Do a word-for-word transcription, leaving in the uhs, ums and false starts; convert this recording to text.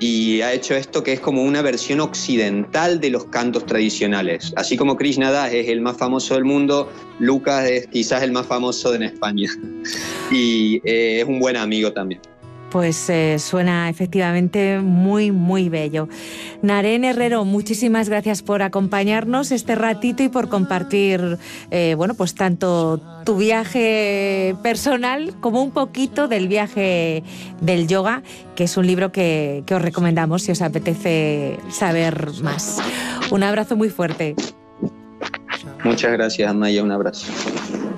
y ha hecho esto que es como una versión occidental de los cantos tradicionales. Así como Krishna Das es el más famoso del mundo, Lucas es quizás el más famoso en España. Y eh, es un buen amigo también. Pues eh, suena efectivamente muy, muy bello. Naren Herrero, muchísimas gracias por acompañarnos este ratito y por compartir, eh, bueno, pues tanto tu viaje personal como un poquito del viaje del yoga, que es un libro que, que os recomendamos si os apetece saber más. Un abrazo muy fuerte. Muchas gracias, Amaya, un abrazo.